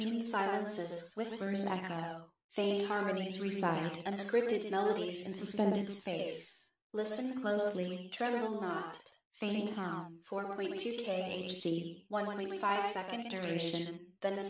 between silences, whispers echo, faint harmonies reside, unscripted melodies in suspended space. Listen closely, tremble not. Faint hum, 4.2 kHz, 1.5 second duration, then